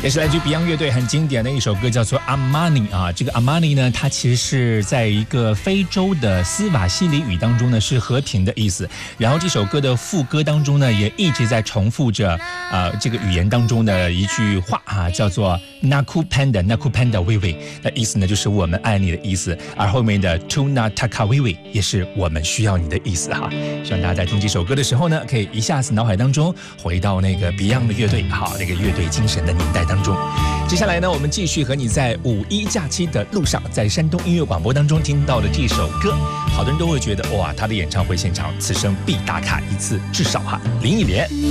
也是来自 Beyond 乐队很经典的一首歌，叫做 Amani 啊。这个 Amani 呢，它其实是在一个非洲的斯瓦希里语当中呢是和平的意思。然后这首歌的副歌当中呢，也一直在重复着这个语言当中的一句话啊，叫做 Nakupenda Nakupenda Wewe， 那意思呢就是我们爱你的意思。而后面的 Tuna Taka Wewe 也是我们需要你的意思哈。希望大家在听这首歌的时候呢，可以一下子脑海当中回到那个 Beyond 的乐队，好，那个乐队精神的年代当中。接下来呢，我们继续和你在5·1假期的路上，在山东音乐广播当中听到的这首歌，好多人都会觉得哇，他的演唱会现场此生必打卡一次，至少哈，林忆莲。